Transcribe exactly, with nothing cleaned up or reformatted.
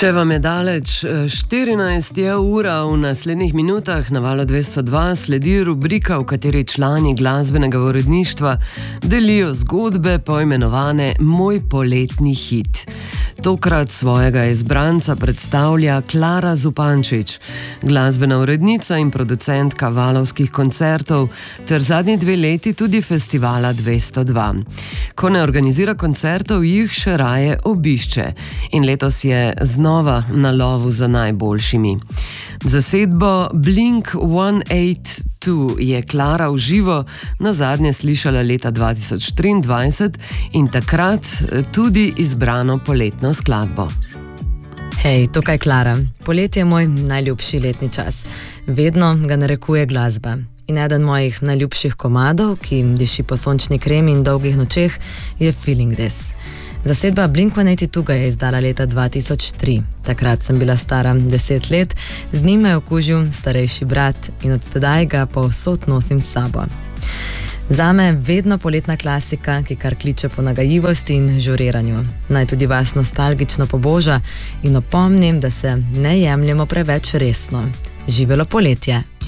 Če vam je daleč štirinajst je ura, v naslednjih minutah na Valu dvesto dva sledi rubrika, v kateri člani glasbenega uredništva delijo zgodbe, poimenovane Moj poletni hit. Tokrat svojega izbranca predstavlja Klara Zupančič, glasbena urednica in producentka valovskih koncertov ter zadnji dve leti tudi festivala dvesto dva. Ko ne organizira koncertov, jih še raje obišče in letos je znova na lovu za najboljšimi. Zasedbo Blink sto osemdeset dva je Klara v živo nazadnje slišala leta dva tisoč triindvajset in takrat tudi izbrano poletno skladbo. Hej, tukaj Klara. Poletje je moj najljubši letni čas. Vedno ga narekuje glasba. In eden mojih najljubših komadov, ki diši po sončni kremi in dolgih nočeh, je Feeling This. Zasedba Blink sto osemdeset dva ga je izdala leta dva tisoč tri. Takrat sem bila stara deset let, z njim me je okužil starejši brat in od tedaj ga povsod nosim s sabo. Zame je vedno poletna klasika, ki kar kliče po nagajivosti in žuriranju. Naj tudi vas nostalgično poboža in opomnim, da se ne jemljemo preveč resno. Živelo poletje!